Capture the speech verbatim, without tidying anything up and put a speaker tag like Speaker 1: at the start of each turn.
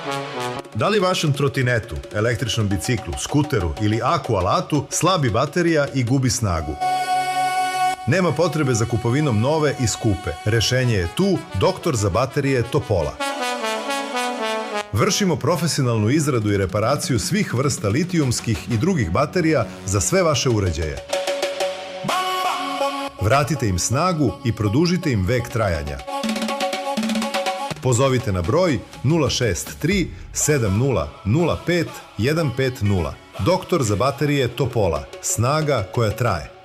Speaker 1: Da li vašem trotinetu, električnom biciklu, skuteru ili aku alatu slabi baterija i gubi snagu? Nema potrebe za kupovinom nove i skupe. Rešenje je tu, doktor za baterije Topola. Vršimo profesionalnu izradu i reparaciju svih vrsta litijumskih i drugih baterija za sve vaše uređaje. Vratite im snagu i produžite im vek trajanja. Pozovite na broj nula šest tri sedam nula nula pet jedan pet nula. Doktor za baterije Topola. Snaga koja traje.